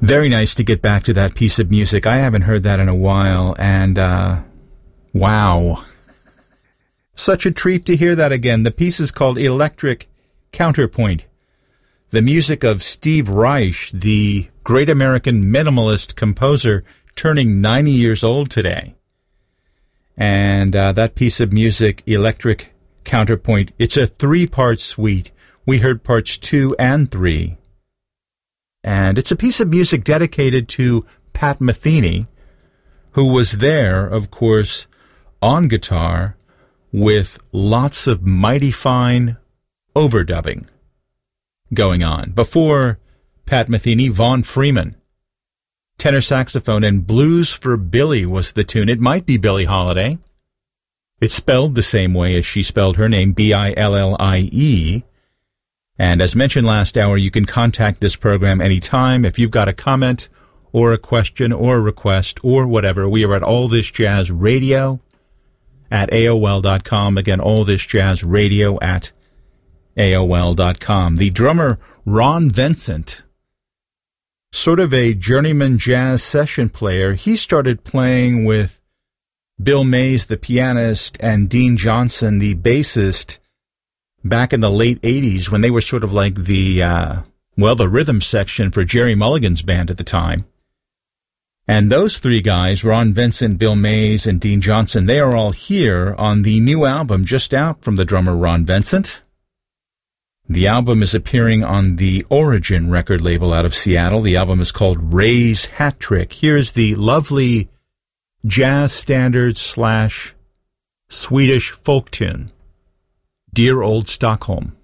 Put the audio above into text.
Very nice to get back to that piece of music. I haven't heard that in a while, and wow. Such a treat to hear that again. The piece is called Electric Counterpoint. The music of Steve Reich, the great American minimalist composer, turning 90 years old today. And that piece of music, Electric Counterpoint, it's a 3-part suite. We heard parts 2 and 3. And it's a piece of music dedicated to Pat Metheny, who was there, of course, on guitar with lots of mighty fine overdubbing going on. Before Pat Metheny, Vaughn Freeman, tenor saxophone, and Blues for Billie was the tune. It might be Billie Holiday. It's spelled the same way as she spelled her name, Billie. And as mentioned last hour, you can contact this program anytime. If you've got a comment or a question or a request or whatever, we are at All This Jazz Radio at AOL.com. Again, All This Jazz Radio at AOL.com. The drummer Ron Vincent, sort of a journeyman jazz session player, he started playing with Bill Mays, the pianist, and Dean Johnson, the bassist, back in the late 80s when they were sort of like the rhythm section for Jerry Mulligan's band at the time. And those three guys, Ron Vincent, Bill Mays, and Dean Johnson, they are all here on the new album just out from the drummer Ron Vincent. The album is appearing on the Origin record label out of Seattle. The album is called Ray's Hat Trick. Here's the lovely jazz standard / Swedish folk tune, Dear Old Stockholm.